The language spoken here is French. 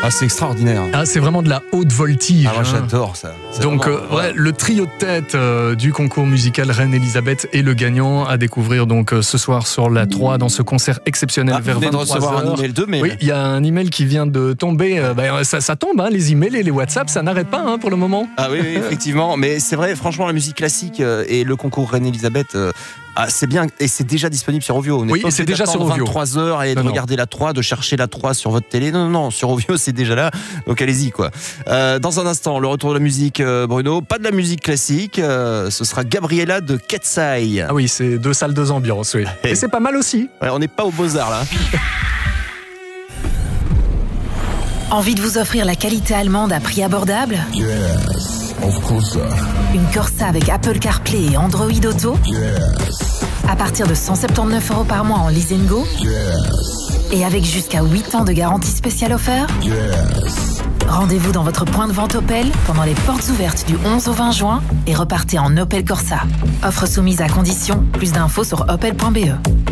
Ah, c'est extraordinaire. Ah, c'est vraiment de la haute voltige. Ah, moi j'adore ça. Donc le trio de tête du concours musical Reine-Elisabeth est le gagnant à découvrir donc ce soir sur la 3 dans ce concert exceptionnel vers 23h. De recevoir un email de mail. Oui, il y a un email qui vient de tomber. Ça tombe, hein, les emails et les WhatsApp, ça n'arrête pas pour le moment. Ah oui, effectivement. Mais c'est vrai, franchement, la musique classique et le concours Reine-Elisabeth... c'est bien, et c'est déjà disponible sur Ovio. Oui, c'est déjà sur Ovio. 23h et de regarder la 3, de chercher la 3 sur votre télé. Non, sur Ovio, c'est déjà là. Donc allez-y, quoi. Dans un instant, le retour de la musique, Bruno. Pas de la musique classique, ce sera Gabriella de Katsai. Ah oui, c'est 2 salles, 2 ambiances, oui. Et c'est pas mal aussi. Ouais, on n'est pas aux Beaux-Arts, là. Envie de vous offrir la qualité allemande à prix abordable? Yes, of course. Une Corsa avec Apple CarPlay et Android Auto? Yes, À partir de 179 € par mois en leasing go? yes, Et avec jusqu'à 8 ans de garantie spéciale offerte? yes. Rendez-vous dans votre point de vente Opel pendant les portes ouvertes du 11 au 20 juin et repartez en Opel Corsa. Offre soumise à condition. Plus d'infos sur opel.be.